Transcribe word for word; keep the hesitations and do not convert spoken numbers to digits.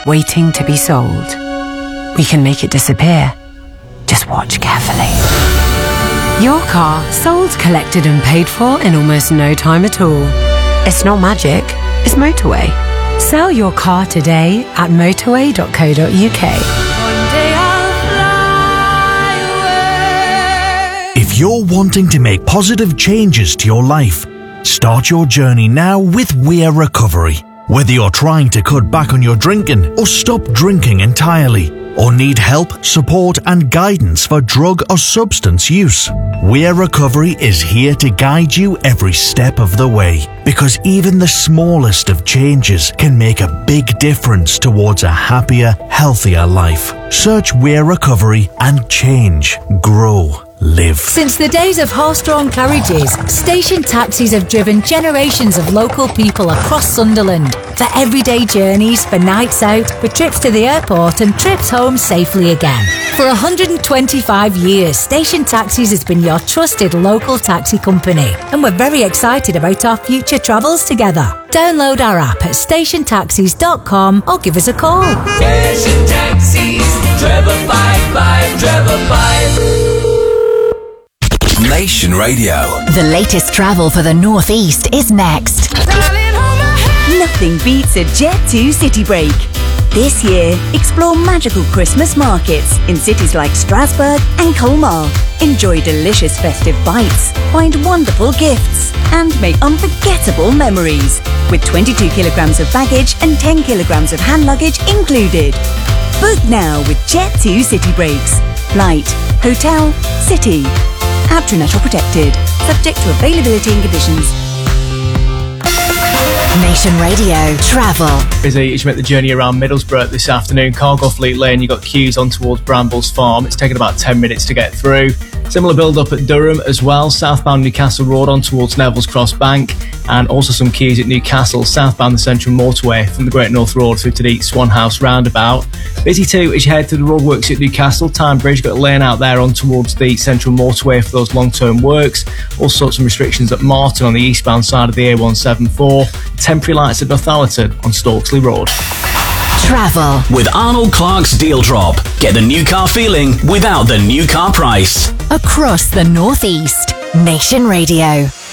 waiting to be sold. We can make it disappear. Just watch carefully. Your car sold, collected and paid for in almost no time at all. It's not magic, it's motorway. Sell your car today at motorway dot co dot uk. If you're wanting to make positive changes to your life, start your journey now with Weir Recovery. Whether you're trying to cut back on your drinking or stop drinking entirely, or need help, support and guidance for drug or substance use, Weir Recovery is here to guide you every step of the way, because even the smallest of changes can make a big difference towards a happier, healthier life. Search Weir Recovery and change, grow, live. Since the days of horse-drawn carriages, station taxis have driven generations of local people across Sunderland for everyday journeys, for nights out, for trips to the airport and trips home safely again. For one hundred twenty-five years, Station Taxis has been your trusted local taxi company, and we're very excited about our future travels together. Download our app at station taxis dot com or give us a call. Station Taxis, Trevor five five, Trevor five. Nation Radio. The latest travel for the North East is next. Nothing beats a Jet two city break. This year, explore magical Christmas markets in cities like Strasbourg and Colmar. Enjoy delicious festive bites, find wonderful gifts, and make unforgettable memories. With twenty-two kilograms of baggage and ten kilograms of hand luggage included. Book now with Jet two City Breaks. Flight, hotel, city. Abtrinet or protected. Subject to availability and conditions. Nation Radio Travel. Busy as you make the journey around Middlesbrough this afternoon. Cargo Fleet Lane, you've got queues on towards Brambles Farm. It's taken about ten minutes to get through. Similar build up at Durham as well. Southbound Newcastle Road on towards Neville's Cross Bank, and also some queues at Newcastle, southbound the Central Motorway from the Great North Road through to the Swan House roundabout. Busy too as you head to the roadworks at Newcastle Tyne Bridge. Got a lane out there on towards the Central Motorway for those long-term works. All sorts of restrictions at Marton on the eastbound side of the A one seventy-four. Temporary lights at Northallerton on Stokesley Road. Travel with Arnold Clark's Deal Drop. Get the new car feeling without the new car price. Across the North East. Nation Radio.